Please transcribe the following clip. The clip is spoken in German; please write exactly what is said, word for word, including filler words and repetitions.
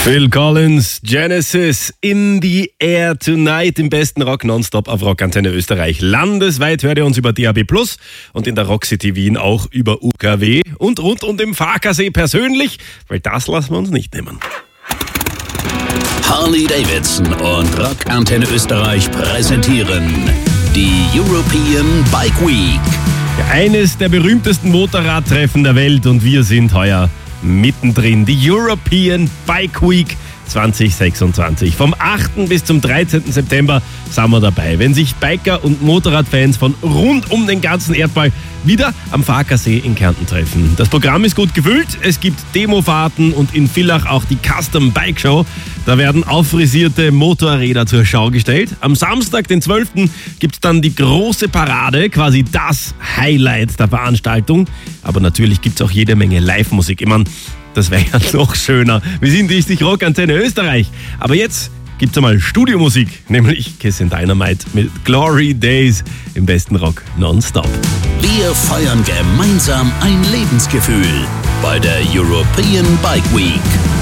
Phil Collins, Genesis, In the Air Tonight, im besten Rock nonstop auf Rockantenne Österreich. Landesweit hört ihr uns über D A B plus und in der Rock City Wien auch über U K W und rund um den Farkasee persönlich, weil das lassen wir uns nicht nehmen. Harley-Davidson und Rockantenne Österreich präsentieren die European Bike Week. Ja, eines der berühmtesten Motorradtreffen der Welt und wir sind heuer mittendrin. Die European Bike Week zwanzig sechsundzwanzig. Vom achten bis zum dreizehnten September sind wir dabei, wenn sich Biker und Motorradfans von rund um den ganzen Erdball wieder am Farkasee in Kärnten treffen. Das Programm ist gut gefüllt, es gibt Demofahrten und in Villach auch die Custom Bike Show. Da werden auffrisierte Motorräder zur Schau gestellt. Am Samstag, den zwölften gibt es dann die große Parade, quasi das Highlight der Veranstaltung. Aber natürlich gibt es auch jede Menge Live-Musik. Ich meine, das wäre ja noch schöner. Wir sind richtig Rockantenne Österreich. Aber jetzt gibt's einmal Studiomusik, nämlich Kiss and Dynamite mit Glory Days im besten Rock nonstop. Wir feiern gemeinsam ein Lebensgefühl bei der European Bike Week.